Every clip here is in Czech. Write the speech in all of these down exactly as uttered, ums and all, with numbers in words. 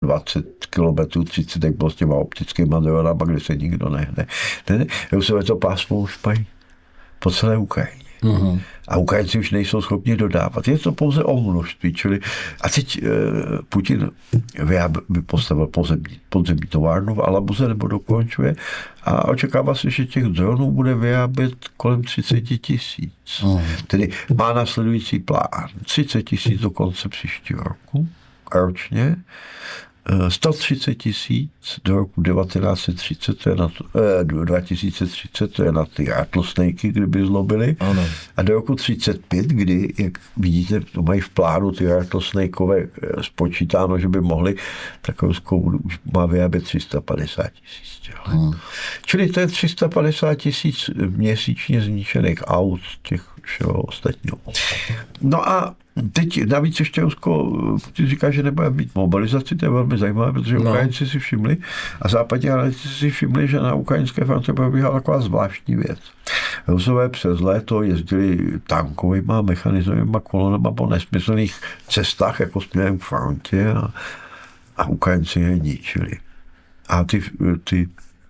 dvacet kilometrů, třicet, jak bylo s těma optickýma dronama, kde se nikdo nehne. Ne, Rusové to pásmo už mají po celé Ukrajině. Mm-hmm. A Ukrajinci už nejsou schopni dodávat. Je to pouze o množství. Čili, a teď e, Putin by postavil podzemní, podzemní továrnu v Alabuze nebo dokončuje a očekává se, že těch dronů bude vyrábět kolem třicet tisíc. Mm. Tedy má následující plán. třicet tisíc do konce příštího roku ročně, sto třicet tisíc do roku devatenáct set třicet, to je na to, eh, dva tisíce třicet, to je na ty rattlesnakey, kdyby zlobili. Ano. A do roku třicet pět, kdy, jak vidíte, to mají v plánu ty rattlesnakeové spočítáno, že by mohli, tak Rusko už má vyrábět tři sta padesát tisíc. Hmm. Čili to je tři sta padesát tisíc měsíčně zničených aut těch všeho ostatního. No a teď navíc ještě Rusko říká, že nebude mít mobilizaci, to je velmi zajímavé, protože no. Ukrajinci si všimli a západní analytici si všimli, že na ukrajinské frontě probíhala taková zvláštní věc. Rusové přes léto jezdili tankovýma mechanismovýma kolonama po nesmyslných cestách, jako směrem k frontě a, a Ukrajinci je ničili. A ty, ty,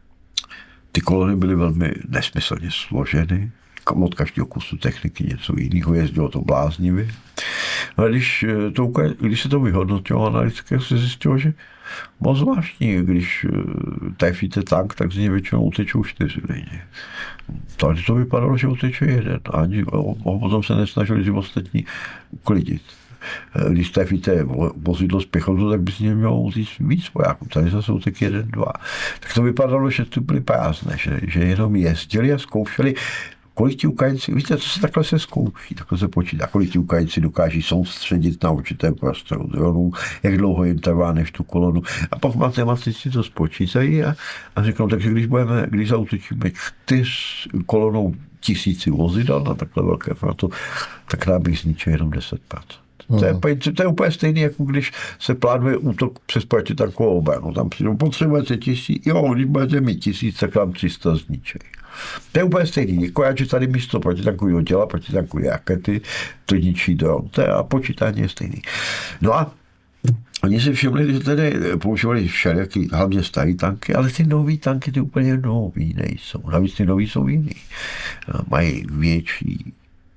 ty kolony byly velmi nesmyslně složeny. Od každého kusu techniky něco jiného, jezdilo to bláznivě. No a když, to, když se to vyhodnotilo analyticky, se zjistilo, že moc zvláštní, když trefíte tank, tak z něj většinou utečou čtyři lidi. Tady to vypadalo, že uteče jeden. A ani, potom se nesnažili že ostatní uklidit. Když trefíte vozidlo z pěchotu, tak by si mělo uzít víc vojáků. Tady zase utek jeden, dva. Tak to vypadalo, že tu byly prázdné, že, že jenom jezdili a zkoušeli, kolik ti Ukrajinci, víte, to se takhle se zkouší, takhle se počítá, kolik ti Ukrajinci dokáží soustředit na určitém prostoru dronů, jak dlouho jim trvá než tu kolonu. A pak matematici to spočítají a, a řeknou, takže když budeme, když zautočíme čtyř kolonou tisíci vozidel na takhle velké frontu, tak nám bych zničil jenom deset procent. To je, to je úplně stejný, jako když se plánuje útok přes protitankovou obranu. Tam přijdou, potřebujete tisíc, jo, když budete mít tisíc, tak vám tři sta zničej. To je úplně stejný. Akorát, že tady místo protitankového děla, protitankový rakety, to ničí dron. To je, a počítání je stejný. No a oni si všimli, že tady používali všelijaký, hlavně starý tanky, ale ty nový tanky, ty úplně nový nejsou. Navíc ty nový jsou jiný. Mají větší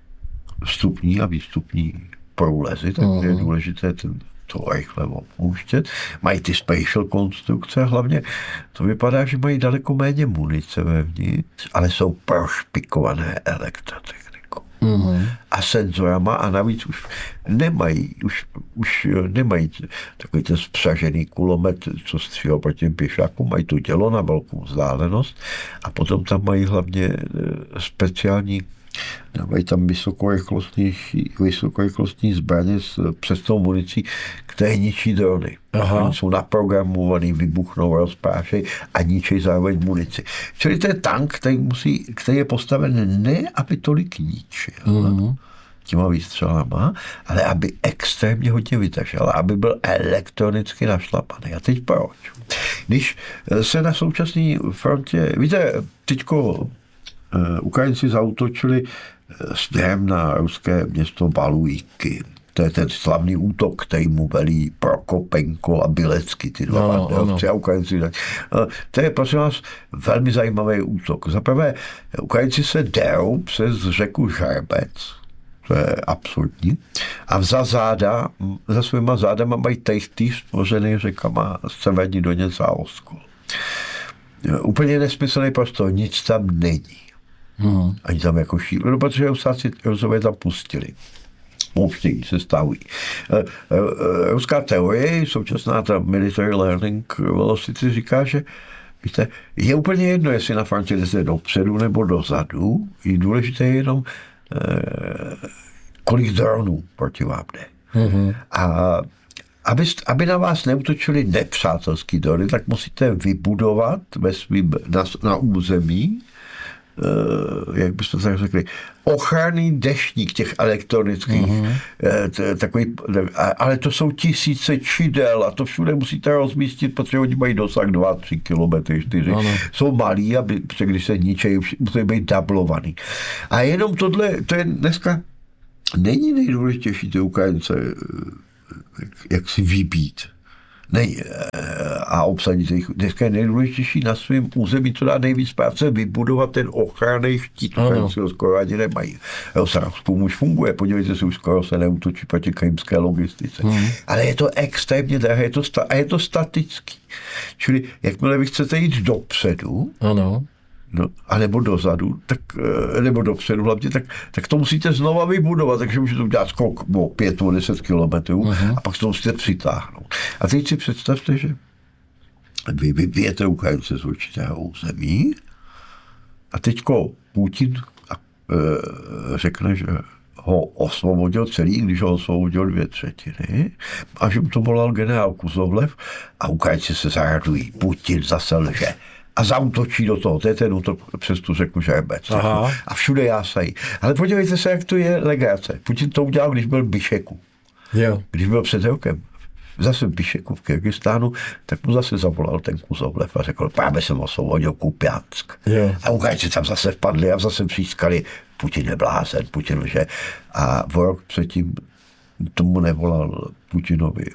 vstupní a výstupní průlezy, takže uh-huh. je důležité ten, to rychle opouštět. Mají ty special konstrukce, hlavně to vypadá, že mají daleko méně munice vevnitř, ale jsou prošpikované elektrotechnikou. Uh-huh. A senzorama a navíc už nemají, už, už nemají takový ten spřažený kulomet, co střílel proti těm pěšákům, mají to dělo na velkou vzdálenost a potom tam mají hlavně speciální mají tam vysokorychlostní, vysokorychlostní zbraně s přesnou municí, které ničí drony. Oni jsou naprogramovaný, vybuchnou, rozprášej a ničí zároveň munici. Čili to je tank, který, musí, který je postaven ne, aby tolik ničil mm-hmm. těma výstřelama, ale aby extrémně hodně vytažil, aby byl elektronicky našlapaný. A teď proč? Když se na současné frontě, víte, teďko Ukrajinci zaútočili směrem na ruské město Balujky. To je ten slavný útok, který mu velí Prokopenko a Bilecký, ty dva no, bandovci a Ukrajinci. To je, prosím vás, velmi zajímavý útok. Za prvé, Ukrajinci se derou přes řeku Žarbec, to je absurdní, a za záda, za svýma zádama mají tejchtý stvořený řekama Severní Doněc a Oskol. Úplně nesmyslný prostor, nic tam není. Hmm. Ani tam jako šíli, no, protože Rusáci Rusové tam pustili. Pouštějí, se stavují. Ruská teorie, současná ta military learning velocity říká, že víte, je úplně jedno, jestli na frontě jdete dopředu nebo dozadu, je důležité jenom kolik dronů proti vám jde. Hmm. A Aby, aby na vás neútočili nepřátelský drony, tak musíte vybudovat ve svým, na, na území, uh, jak byste tak řekli, ochranný deštník těch elektronických, mm-hmm. t, takový, ale to jsou tisíce čidel a to všude musíte rozmístit, protože oni mají dosah dva, tři kilometry, čtyři. Ano. Jsou malí, aby, když se ničejí, musí být dublovaný. A jenom tohle, to je dneska, není nejdůležitější ty Ukrajince, jak si vybít. Nej, a obsadit jich. Dneska je nejdůležitější na svém území, to dá nejvíc práce, vybudovat ten ochranný štít, který si ho skoro ani nemají. Jo, Saravskou už funguje, podívejte se, už skoro se neútočí proti krymské logistice. Hmm. Ale je to extrémně drahé, je to sta- a je to statický. Čili jakmile vy chcete jít dopředu, ano. No, a nebo dozadu, tak, nebo dopředu hlavně, tak, tak to musíte znova vybudovat, takže můžete udělat skok o pět, o deset kilometrů uh-huh. a pak to musíte přitáhnout. A teď si představte, že vy vybijete Ukrajince z určitého území a teďko Putin a, e, řekne, že ho osvobodil celý, když ho osvobodil dvě třetiny, a že mu to volal generál Kuzovlev a Ukrajinci se zaradují. Putin zase lže. A zaútočí do toho. To je ten útok přes tu řeku Žerbec. A všude jásají. Ale podívejte se, jak to je legrace. Putin to udělal, když byl v Bišeku. Jo. Když byl před rokem. Zase v Bišeku v Kyrgyzstánu, tak mu zase zavolal ten Kuzovlev a řekl, právě jsem osvobodil Kupiansk. Jo. A Ukrajinci tam zase vpadli a zase přískali. Putin je blázen, Putin lže. A o rok předtím tomu nevolal Putinovi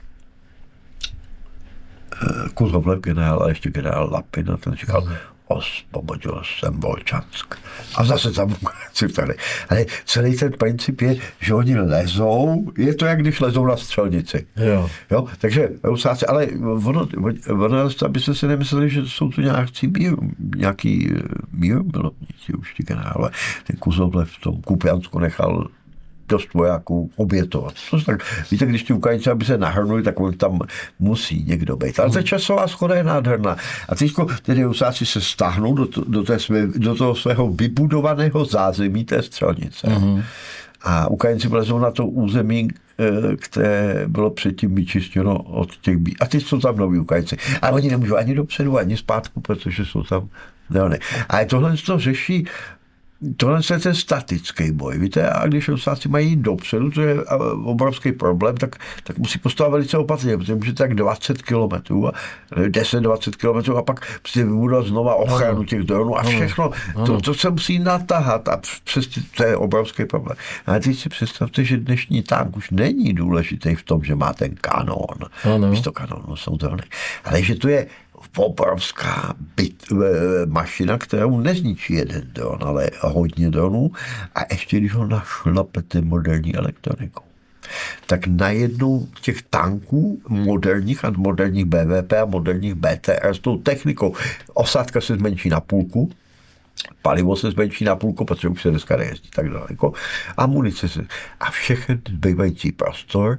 Kuzovlev generál, ale ještě generál Lapin, a ten říkal, osvobodil jsem Volčansk. A zase tam si tady. Ale celý ten princip je, že oni lezou, je to jak když lezou na střelnici. Jo. Jo? Takže Rusáci, ale ono, ono, abyste si nemysleli, že jsou tu nějaký mír, nějaký míromilovníci už ti generále. Ten Kuzovlev v tom Kupiansku nechal dost vojáků obětovat. Tak, víte, když ti Ukrajinci, aby se nahrnuli, tak on tam musí někdo být. Ale ta časová schoda je nádherná. A teďko tedy Rusáci se stáhnou do, to, do, té své, do toho svého vybudovaného zázemí té střelnice. Uh-huh. A Ukrajinci vlezou na to území, které bylo předtím vyčištěno od těch bí. A teď jsou tam noví Ukrajinci. A oni nemůžou ani dopředu, ani zpátku, protože jsou tam ne. A tohle to řeší tohle je ten statický boj, víte, a když Rusáci mají jít dopředu, to je obrovský problém, tak, tak musí postavit velice opatrně, protože můžete tak dvacet kilometrů, deset dvacet kilometrů a pak prostě vybudovat znova ochranu těch dronů a všechno, to, to se musí natahat a přes to je obrovský problém. A teď si představte, že dnešní tank už není důležitý v tom, že má ten kanon, místo kanonu jsou drony, ale že to je obrovská byt, mašina, kterou nezničí jeden dron, ale hodně dronů a ještě když ho našlapete moderní elektronikou. Tak najednou těch tanků moderních a moderních B V P a moderních B T R s tou technikou osádka se zmenší na půlku, palivo se zmenší na půlku, protože už se dneska nejezdí tak daleko, a munice se a všechny zbývající prostor,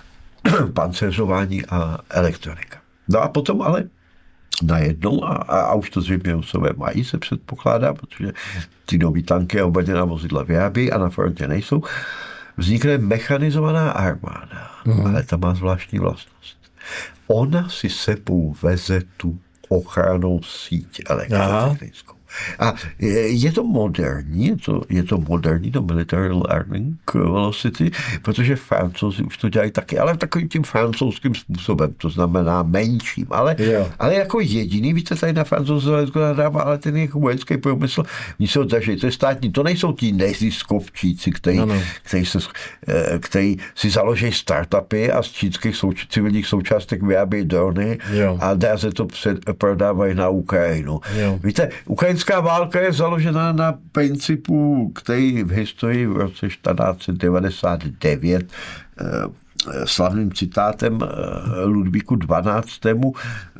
pancéřování a elektronika. No a potom ale najednou, a, a, a už to zřejmě Rusové mají, se předpokládá, protože ty nový tanky a obrněná vozidla vyrábí a na frontě nejsou, vznikne mechanizovaná armáda, mm. ale ta má zvláštní vlastnost. Ona si sebou veze tu ochranou síť elektrotechnickou. A je to moderní, je to, je to moderní, to military learning velocity, protože Francouzi už to dělají taky, ale takovým tím francouzským způsobem, to znamená menším, ale, ale jako jediný, víte, tady na Francouzi nadává, ale ten jejich vojenský průmysl, oni se oddaží, to je státní, to nejsou ti neziskovčíci, který, který, se, který si založí startupy a z čínských souč- civilních součástek vyrábějí drony jo. a dá se to před, prodávají na Ukrajinu. Jo. Víte, Ukrajina Ukrajinská válka je založena na principu, který v historii v roce čtrnáct set devadesát devět eh, slavným citátem Ludvíku dvanáctému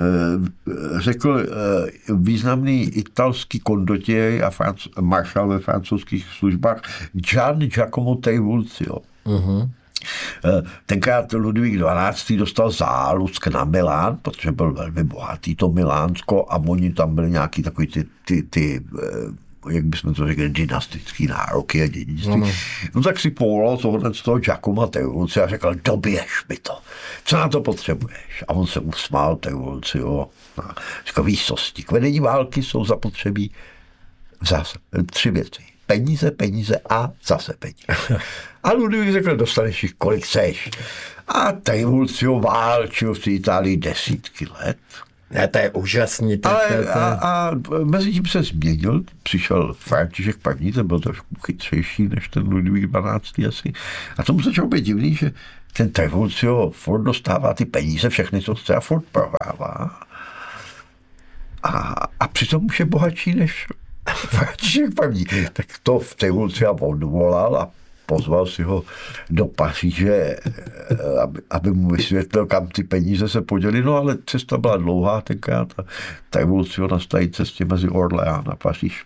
řekl významný italský kondottier a franc- maršál ve francouzských službách Gian Giacomo Trivulzio. Uh-huh. Tenkrát Ludvík dvanáctý dostal zálusk na Milán, protože byl velmi bohatý to Milánsko a oni tam byli nějaký takový ty, ty, ty jak bychom to řekli, dynastický nároky a dědictví. No, no. no tak si povolal tohle z toho Giacoma Trivulzia a řekl, doběž mi to. Co na to potřebuješ? A on se usmál Trivulzio. Říkal, výsosti. K vedení války jsou zapotřebí zase tři věci. Peníze, peníze a zase peníze. A Ludvík řekl, dostaneš jich kolik seš. A Trivulzio válčil v Itálii desítky let. Ne, to je úžasný. To, Ale to, to... A, a mezi tím se změnil, přišel František první, ten byl trošku chytřejší než ten Ludvík dvanáctý asi. A tomu začalo být divný, že ten Trivulzio furt dostává ty peníze, všechny, co chce, a furt prodává. A, a přitom už je bohatší než František první. Tak to v Trivulzia odvolal a pozval si ho do Paříže, aby, aby mu vysvětlil, kam ty peníze se podělily. No ale cesta byla dlouhá tenkrát a Trivulzio na stají cestě mezi Orléans a Paříž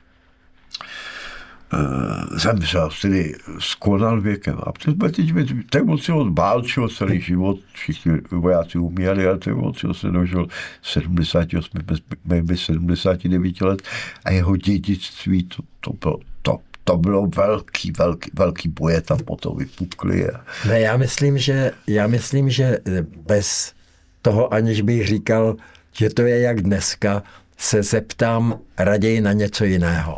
zemřel, tedy skonal věkem. A teď Trivulzio bálčil celý život, všichni vojáci umírali, ale Trivulzio se dožil sedmdesát osm, bez sedmdesát devět let a jeho dědictví to, to bylo top. To bylo velký, velký, velký boje tam potom vypukly. Ne, já myslím, že, já myslím, že bez toho, aniž bych říkal, že to je jak dneska, se zeptám raději na něco jiného.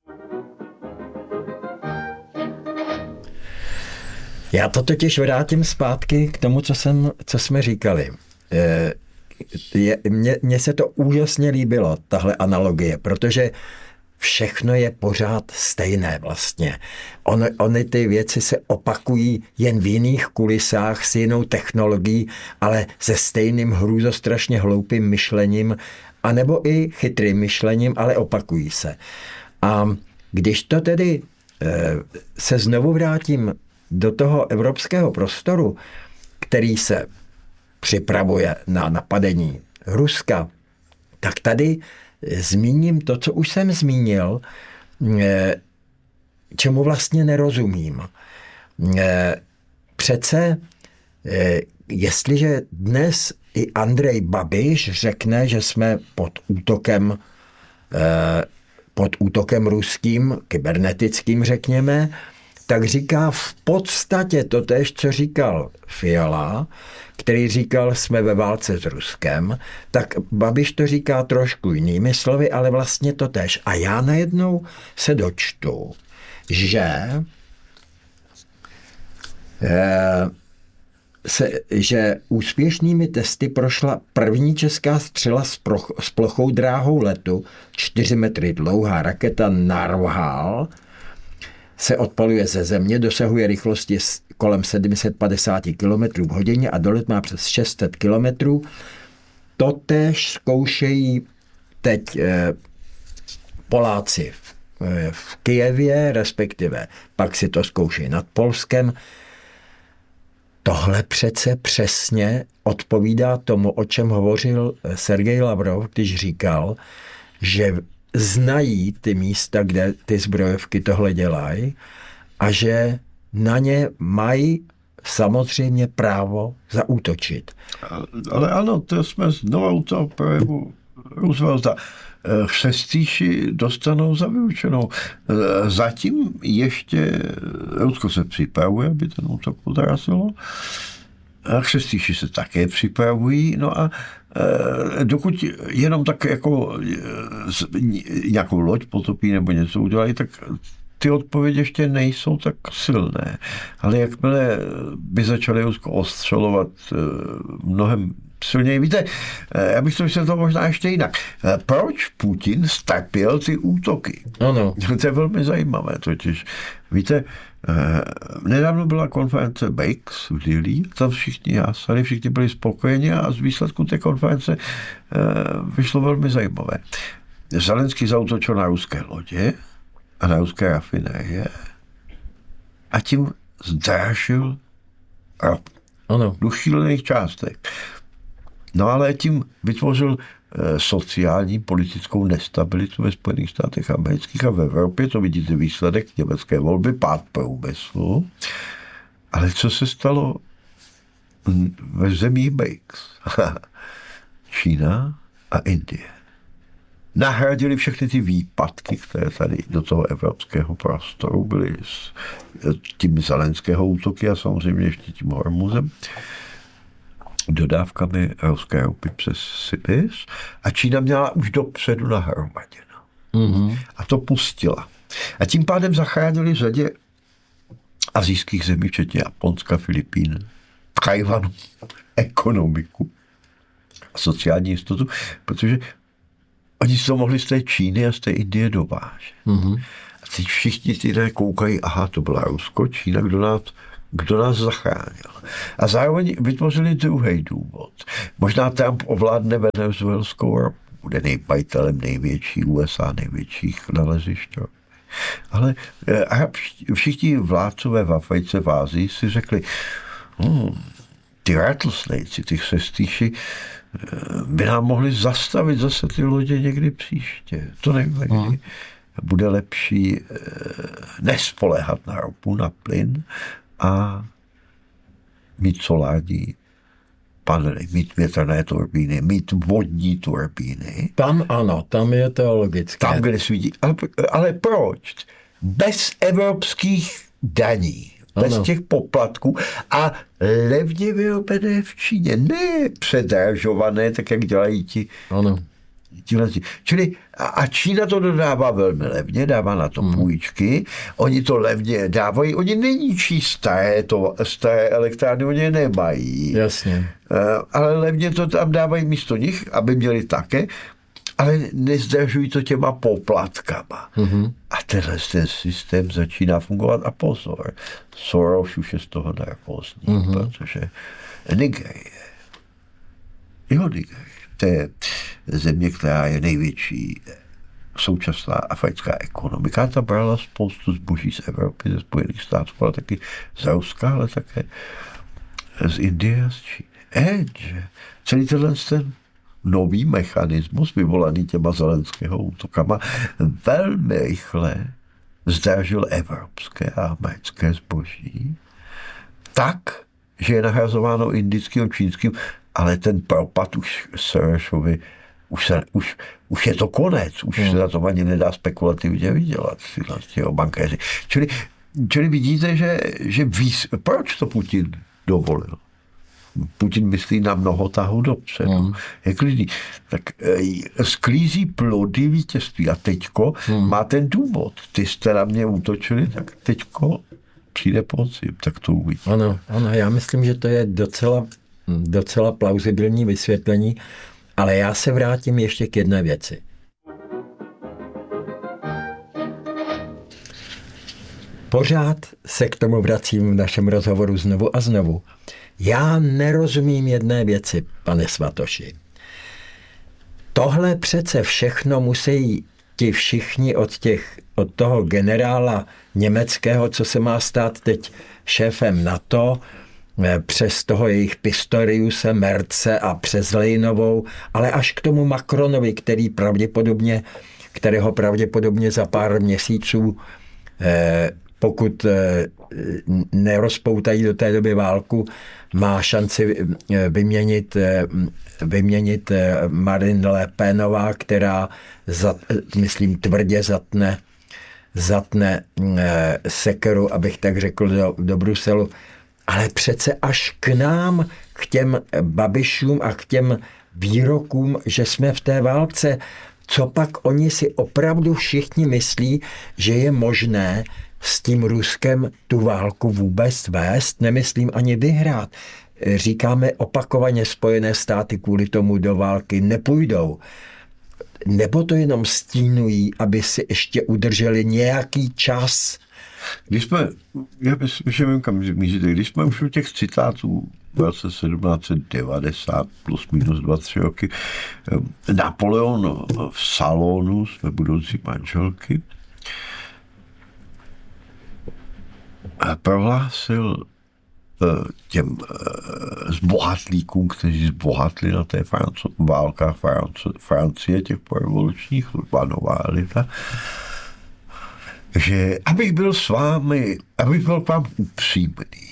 Já to totiž vrátím zpátky k tomu, co, jsem, co jsme říkali. Je, mně, mně se to úžasně líbilo, tahle analogie, protože všechno je pořád stejné vlastně. On, ony ty věci se opakují jen v jiných kulisách s jinou technologií, ale se stejným hrůzostrašně hloupým myšlením, anebo i chytrým myšlením, ale opakují se. A když to tedy e, se znovu vrátím do toho evropského prostoru, který se připravuje na napadení Ruska, tak tady zmíním to, co už jsem zmínil, čemu vlastně nerozumím. Přece, jestliže dnes i Andrej Babiš řekne, že jsme pod útokem, pod útokem ruským, kybernetickým řekněme, tak říká v podstatě totéž, co říkal Fiala, který říkal, jsme ve válce s Ruskem, tak Babiš to říká trošku jinými slovy, ale vlastně totéž. A já najednou se dočtu, že se, že úspěšnými testy prošla první česká střela s, proch, s plochou dráhou letu, čtyři metry dlouhá raketa Narwhal, se odpaluje ze země, dosahuje rychlosti kolem sedm set padesát kilometrů v hodině a dolet má přes šest set kilometrů. Totéž zkoušejí teď eh, Poláci v, eh, v Kyjevě, respektive pak si to zkoušejí nad Polskem. Tohle přece přesně odpovídá tomu, o čem hovořil Sergej Lavrov, když říkal, že znají ty místa, kde ty zbrojovky tohle dělají a že na ně mají samozřejmě právo zaútočit. Ale ano, to jsme znovu u toho projevu Roosevelta. Chřestíši dostanou za vyučenou. Zatím ještě Rusko se připravuje, aby ten útok odrazilo. Chřestíši se také připravují. No a dokud jenom tak jako nějakou loď potopí nebo něco udělají, tak ty odpovědi ještě nejsou tak silné. Ale jakmile by začali Rusko ostřelovat mnohem silněji. Víte, já bych to vysvětlil možná ještě jinak. Proč Putin strpěl ty útoky? Ano. To je velmi zajímavé totiž. Víte, nedávno byla konference B R I C S v Dili, tam všichni jásali, všichni byli spokojeni a z výsledku té konference vyšlo velmi zajímavé. Zelenský zaútočil na ruské lodě a na ruské rafinérie a tím zdrážil ropu. Ano. Do šílených částek. No ale tím vytvořil sociální, politickou nestabilitu ve Spojených státech amerických a v Evropě. To vidíte výsledek německé volby, pád průmyslu. Ale co se stalo ve zemích B R I C S? Čína a Indie nahradili všechny ty výpadky, které tady do toho evropského prostoru byly s tím zelenského útoky a samozřejmě ještě tím Hormuzem, dodávkami ruské ropy přes Sibiř a Čína měla už dopředu nahromaděno. Mm-hmm. A to pustila. A tím pádem zachránili řadě asijských zemí, včetně Japonska, Filipín, Tajvanu, ekonomiku. sociální jistotu, protože oni si to mohli z té Číny a z té Indie dovážet. Mm-hmm. A teď všichni ty lidé koukají, aha, to byla Rusko, Čína, kdo nás, kdo nás zachránil. A zároveň vytvořili druhý důvod. Možná Trump ovládne venezuelskou ropu, bude nejmajitelem největší U S A, největších nalezišť. Ale všichni vládcové v Africe, v Ázii si řekli, hmm, ty rattlesnakes, ty sestýši, by nám mohli zastavit zase ty lodě někdy příště. To nevím, kdy. Bude lepší nespoléhat na ropu, na plyn a mít solární panely, mít větrné turbíny, mít vodní turbíny. Tam ano, tam je to logické. Tam, kde svítí. Ale, ale proč? Bez evropských daní. Bez ano. těch poplatků a levně vyrobené v Číně. Ne předražované, tak jak dělají ti. Ano. Ti, čili a Čína to dodává velmi levně, dává na to hmm. půjčky, oni to levně dávají, oni neníčí staré, to, staré elektrárny, oni je nemají. Jasně. Ale levně to tam dávají místo nich, aby měli také, ale nezdražují to těma poplatkama. Mm-hmm. A tenhle ten systém začíná fungovat a pozor, Soros už je z toho nervózní, mm-hmm. protože Nigerie, jeho Nigerie, to je země, která je největší současná africká ekonomika, ta brala spoustu zboží z Evropy, ze Spojených států, ale taky z Ruska, ale také z Indie a z Číny. Edge, celý tenhle ten nový mechanismus vyvolaný těma Zelenského útokama velmi rychle zdražil evropské a americké zboží tak, že je nahrazováno indickým, čínským, ale ten propad už Sorosovi, už, se, už, už je to konec, už hmm. se na tom ani nedá spekulativně vydělat tyhle bankéři. Čili, čili vidíte, že, že víc, proč to Putin dovolil? Putin myslí na mnoho tahu dopředu. Hmm. Je klidný. Tak e, sklízí plody vítězství. A teďko hmm. má ten důvod. Ty jste na mě útočili, tak teďko přijde podzim. Tak to uvidí. Ano, ano, já myslím, že to je docela, docela plauzibilní vysvětlení, ale já se vrátím ještě k jedné věci. Pořád se k tomu vracím v našem rozhovoru znovu a znovu. Já nerozumím jedné věci, pane Svatoši. Tohle přece všechno musí ti všichni od, těch, od toho generála německého, co se má stát teď šéfem NATO, přes toho jejich Pistoriuse, Merce a přes Lejnovou, ale až k tomu Macronovi, který pravděpodobně, kterého pravděpodobně za pár měsíců eh, pokud nerozpoutají do té doby válku, má šanci vyměnit, vyměnit Marine Le Penová, která, zat, myslím, tvrdě zatne, zatne sekeru, abych tak řekl, do, do Bruselu. Ale přece až k nám, k těm Babišům a k těm výrokům, že jsme v té válce, co pak oni si opravdu všichni myslí, že je možné s tím Ruskem tu válku vůbec vést, nemyslím ani vyhrát. Říkáme opakovaně, Spojené státy kvůli tomu do války nepůjdou. Nebo to jenom stínují, aby si ještě udrželi nějaký čas? Když jsme, já myslím, že vím, kam míříte, když jsme už u těch citátů v roce sedmnáct set devadesát plus minus dva, tři roky, Napoleon v salonu své budoucí manželky prohlásil těm zbohatlíkům, kteří zbohatli na té Franco- válkách Franco- Francie, těch porevolučních, nová elita, že abych byl s vámi, abych byl k vám upřímný,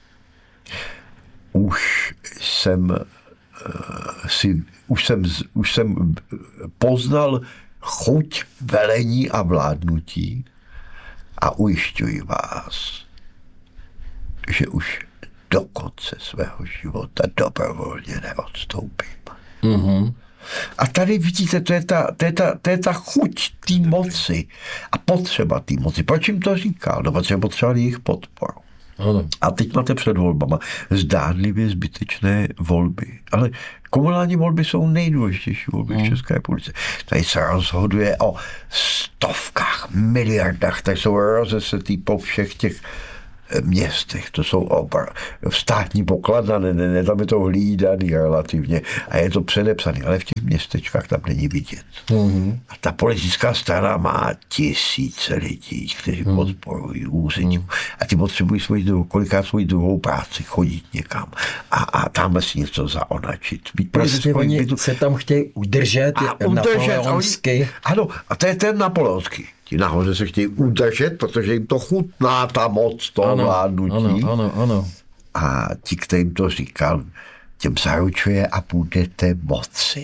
už jsem si, už jsem, už jsem poznal chuť velení a vládnutí a ujišťuji vás, že už do konce svého života dobrovolně neodstoupím. Mm-hmm. A tady vidíte, to je ta, to je ta, to je ta chuť té moci a potřeba té moci. Proč jim to říkal? No, protože potřebovali jejich podporu. Ano. A teď máte před volbama zdánlivě zbytečné volby. Ale komunální volby jsou nejdůležitější volby v České republice. Tady se rozhoduje o stovkách, miliardách, tady jsou rozesetý po všech těch městech, to jsou obr, státní pokladna, ne, ne, ne, tam je to hlídaný relativně a je to předepsaný, ale v těch městečkách tam není vidět. Mm-hmm. A ta politická strana má tisíce lidí, kteří mm. podporují úředníků mm. a ty potřebují svoji druhou, kolikrát svoji druhou práci, chodit někam a, a tam si něco zaonačit. Prostě oni bytu, se tam chtějí udržet, udržet napoleonsky. Ano, a to je ten napoleonský. Ti nahoře se chtějí udržet, protože jim to chutná ta moc toho ano, vládnutí. Ano, ano, ano. A ti, kterým to říkal, těm zaručuje a budete moci.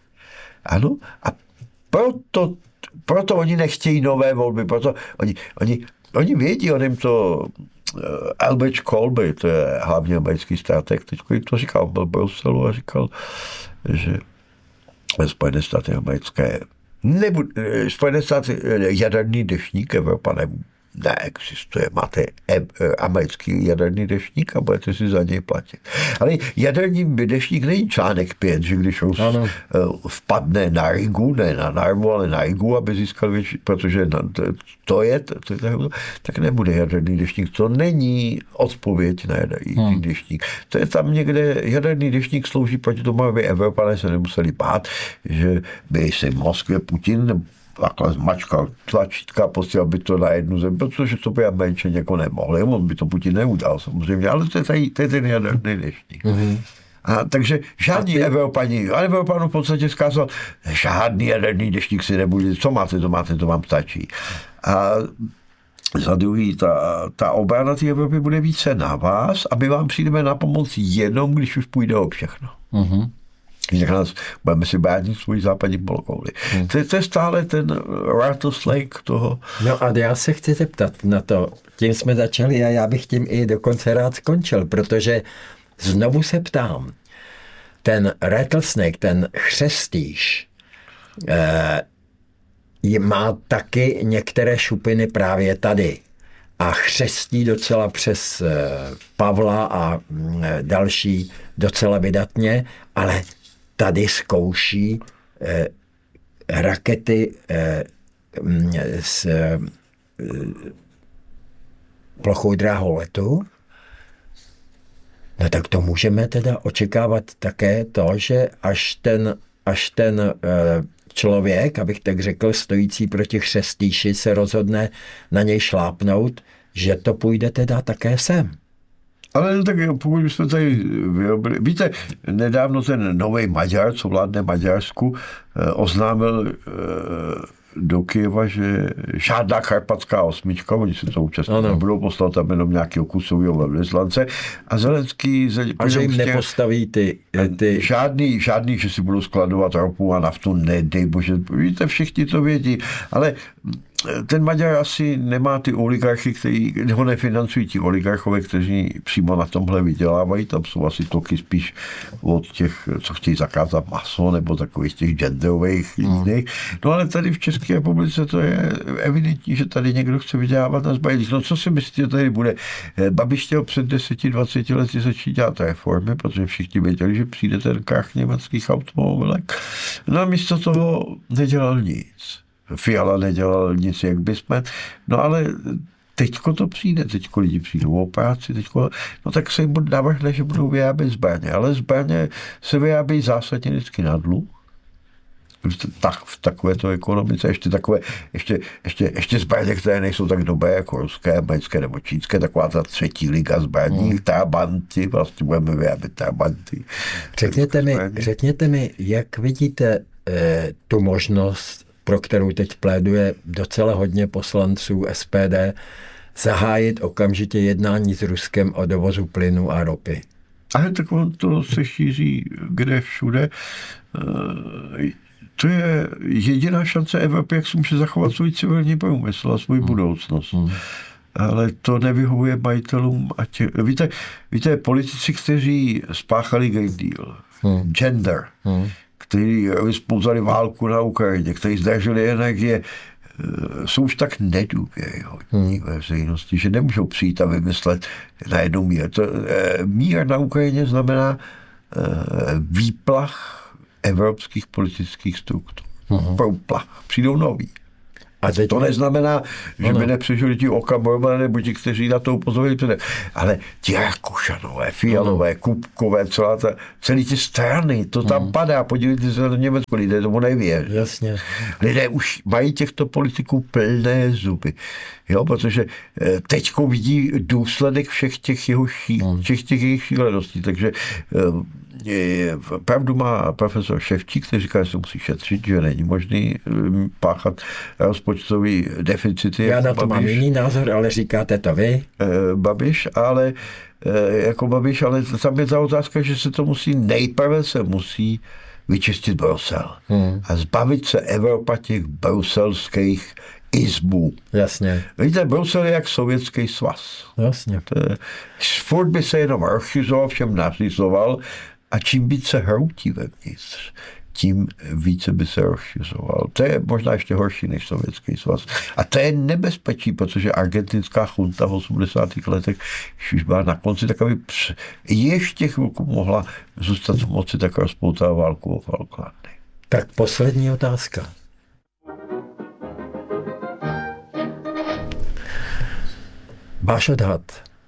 Ano? A proto, proto oni nechtějí nové volby, proto oni, oni, oni vědí, on jim to uh, Albert Colby, to je hlavně americký strateg, teď jim to říkal, byl v Bruselu a říkal, že Spojené státy americké Nebude, Spojené státy, jaderný deštník, Evropa ne, neexistuje. Máte e, americký jaderný deštník a budete si za něj platit. Ale jaderný deštník není článek pět, že když Rus ano. vpadne na Rigu, ne na Narvu, ale na Rigu, aby získal větší, protože to je, to, to, to, tak nebude jaderný deštník. To není odpověď na jaderný hmm. deštník. To je tam někde, jaderný deštník slouží proti tomu, aby Evropané se nemuseli bát, že by se v Moskvě Putin takhle zmačkal tlačítka, posílal by to na jednu zemi, protože to by Američané jako nemohli. On by to Putin neudal samozřejmě, ale to je, tady, to je ten jaderný deštník. Mm-hmm. A takže žádný ty... Evropani, ale Evropanu v podstatě zkázal, žádný jaderný deštník si nebude, co máte, to máte, to vám stačí. A za druhý, ta, ta obrana té Evropy bude více na vás a my vám přijdeme na pomoc jenom, když už půjde o všechno. Mm-hmm. Jinak nás budeme si bránit svůj západní polokouli. Hmm. To, to je stále ten Rattlesnake toho. No a já se chci zeptat na to. Tím jsme začali a já bych tím i dokonce rád skončil, protože znovu se ptám. Ten Rattlesnake, ten chřestýš, eh, má taky některé šupiny právě tady. A chřestí docela přes eh, Pavla a eh, další docela vydatně, ale tady zkouší eh, rakety eh, s eh, plochou dráhou letu. No tak to můžeme teda očekávat také to, že až ten, až ten eh, člověk, abych tak řekl, stojící proti chřestýši se rozhodne na něj šlápnout, že to půjde teda také sem. Ale no tak pokud bychom tady vyrobili... Víte, nedávno ten nový Maďar, co vládne Maďarsku, oznámil do Kyjeva, že žádná karpatská osmička, oni se to účastní nebudou, poslal tam jenom nějakého kusového velvyslance a Zelenský... A že jim nepostaví ty, ty... Žádný, žádný, že si budou skladovat ropu a naftu, nedej bože, víte, všichni to vědí, ale ten Maďar asi nemá ty oligarchy, který ho nefinancují ti oligarchové, kteří přímo na tomhle vydělávají. Tam jsou asi toky spíš od těch, co chtějí zakázat maso, nebo takových těch genderových jiných. No ale tady v České republice to je evidentní, že tady někdo chce vydělávat na zbraních. No co si myslíte, tady bude? Babiš chtěl před deseti dvaceti lety začít dělat reformy, protože všichni věděli, že přijde ten krach německých automobilek. No a místo toho nedělal nic. Fiala nedělal nic, jak bychom. No ale teďko to přijde, teďko lidi přijdou o práci, teďko, no tak se jim navrhne, že budou vyrábět zbraně, ale zbraně se vyrábějí zásadně vždycky na dluh. Tak, v takovéto ekonomice, ještě takové, ještě, ještě, ještě zbraně, které nejsou tak dobré jako ruské, americké nebo čínské, taková ta třetí liga zbraní, hmm. trabanty, vlastně budeme vyrábět trabanty. Řekněte mi, řekněte mi, jak vidíte eh, tu možnost, pro kterou teď pléduje docela hodně poslanců S P D, zahájit okamžitě jednání s Ruskem o dovozu plynu a ropy. Ale tak to se šíří kde všude. To je jediná šance Evropy, jak si může zachovat svůj civilní průmysl a svou hmm. budoucnost. Hmm. Ale to nevyhovuje majitelům. A tě, víte, víte, politici, kteří spáchali Green Deal, hmm. gender, hmm. kteří vyspouzdali válku na Ukrajině, kteří zdrželi energie, jsou už tak nedůvěryhodní hmm. veřejnosti, že nemůžou přijít a vymyslet najednou mír. To, mír na Ukrajině znamená výplach evropských politických struktur. Hmm. Průplach. Přijdou noví. A to neznamená, že by nepřežili ti Okamorové nebo ti, kteří na to upozorili předem. Ale ti Rakušanové, Fialové, Kupkové, celá ta, celý ty strany, to tam mm. padá. Podívejte se na Německo, lidé tomu nevěří. Jasně. Lidé už mají těchto politiků plné zuby. Jo, protože teďko vidí důsledek všech těch jeho ší, mm. všech těch jejich šíleností. Takže je, pravdu má profesor Ševčík, který říká, že se musí šetřit, že není možný páchat rozpočtový deficity. Já na to Babiš, mám jiný názor, ale říkáte to vy. Babiš, ale jako Babiš, ale tam je ta otázka, že se to musí, nejprve se musí vyčistit Brusel hmm. a zbavit se Evropa těch bruselských izbů. Jasně. Víte, Brusel je jak Sovětský svaz. Jasně. To je, furt by se jenom rozšiřoval, všem nařizoval a čím více hroutí vevnitř, tím více by se rozšiřoval. To je možná ještě horší než Sovětský svaz. A to je nebezpečí, protože argentinská chunta v osmdesátých letech už byla na konci takový ještě chvilku mohla zůstat v moci, tak rozpoutala válku o Falklandy. Tak poslední otázka. Váš odhad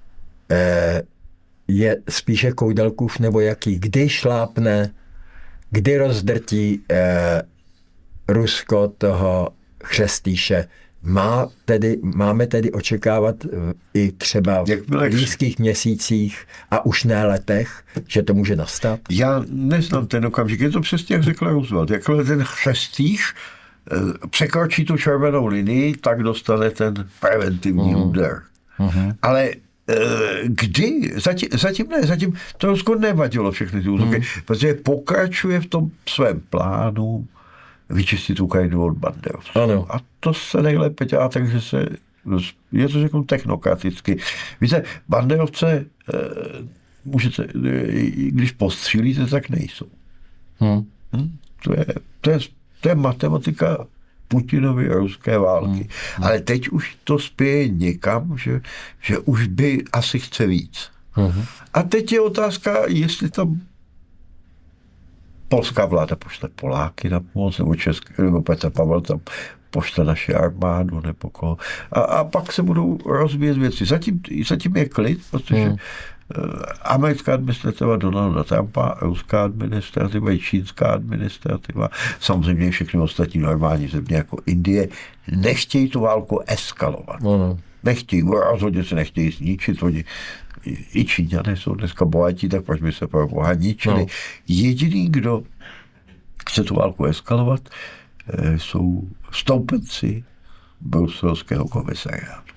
je spíše Koudelkův nebo jaký? Kdy šlápne, kdy rozdrtí eh, Rusko toho Chřestýše? Má tedy, máme tedy očekávat i třeba v blízkých měsících a už ne letech, že to může nastat? Já neznám ten okamžik. Je to přesně, jak řekl Roosevelt. Jakmile ten Chřestýš eh, překročí tu červenou linii, tak dostane ten preventivní uh-huh. úder. Uh-huh. Ale kdy? Zatím, zatím ne, zatím to Rusko nevadilo všechny ty útoky, hmm. protože pokračuje v tom svém plánu vyčistit Ukrajinu od banderovců. A to se nejlépe dělá, takže se, je to řeknu technokraticky. Víte, banderovce můžete, když postřílíte, tak nejsou. Hmm. Hmm? To, je, to, je, to je matematika Putinovy ruské války. Hmm. Ale teď už to spěje někam, že, že už by asi chce víc. Hmm. A teď je otázka, jestli tam polská vláda pošle Poláky na pomoc, nebo České, nebo Petr Pavel tam pošle naši armádu, nebo koho. A, a pak se budou rozvíjet věci. Zatím, zatím je klid, protože hmm. americká administrativa Donalda Trumpa, ruská administrativa i čínská administrativa, samozřejmě všechny ostatní normální země jako Indie, nechtějí tu válku eskalovat. No, no. Nechtějí, rozhodně se nechtějí zničit. Oni, i Číňané jsou dneska bohatí, tak proč by se pro boha ničili. No. Jediný, kdo chce tu válku eskalovat, jsou stoupenci bruselského komisariátu.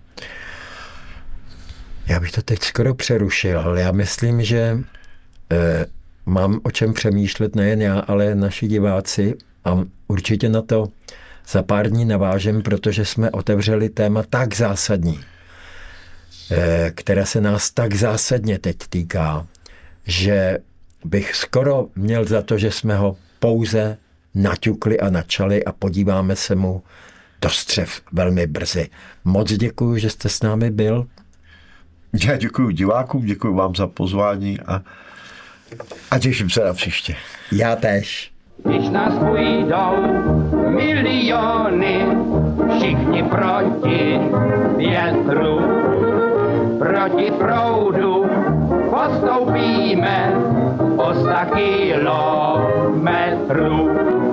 Já bych to teď skoro přerušil, ale já myslím, že e, mám o čem přemýšlet nejen já, ale naši diváci a určitě na to za pár dní navážem, protože jsme otevřeli téma tak zásadní, e, které se nás tak zásadně teď týká, že bych skoro měl za to, že jsme ho pouze naťukli a načali a podíváme se mu do střev velmi brzy. Moc děkuji, že jste s námi byl. Já děkuji divákům, děkuji vám za pozvání a, a těším se na příště. Já též. Když nás půjdou miliony, všichni proti větru, proti proudu, postoupíme o sta kilometrů.